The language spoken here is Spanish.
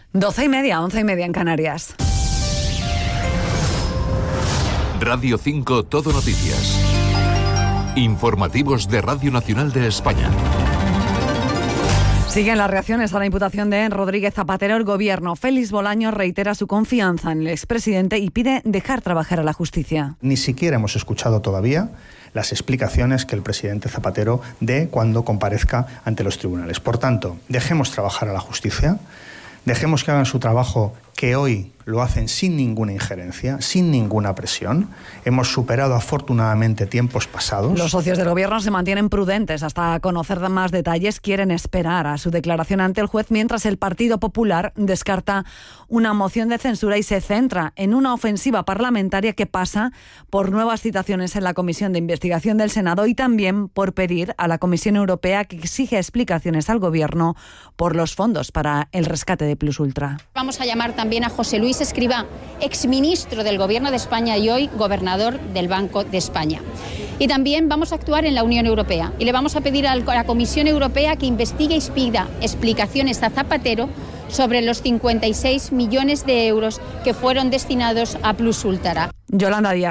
12:30, 11:30 en Canarias. Radio 5 Todo Noticias. Informativos de Radio Nacional de España. Siguen las reacciones a la imputación de Rodríguez Zapatero. El gobierno, Félix Bolaños, reitera su confianza en el expresidente y pide dejar trabajar a la justicia. Ni siquiera hemos escuchado todavía las explicaciones que el presidente Zapatero dé cuando comparezca ante los tribunales. Por tanto, dejemos trabajar a la justicia, dejemos que hagan su trabajo, que hoy lo hacen sin ninguna injerencia, sin ninguna presión. Hemos superado afortunadamente tiempos pasados. Los socios del gobierno se mantienen prudentes hasta conocer más detalles. Quieren esperar a su declaración ante el juez, mientras el Partido Popular descarta una moción de censura y se centra en una ofensiva parlamentaria que pasa por nuevas citaciones en la Comisión de Investigación del Senado y también por pedir a la Comisión Europea que exija explicaciones al gobierno por los fondos para el rescate de Plus Ultra. Vamos a llamar también a José Luis Escrivá, exministro del Gobierno de España y hoy gobernador del Banco de España. Y también vamos a actuar en la Unión Europea y le vamos a pedir a la Comisión Europea que investigue y pida explicaciones a Zapatero sobre los 56 millones de euros que fueron destinados a Plus Ultra. Yolanda Díaz.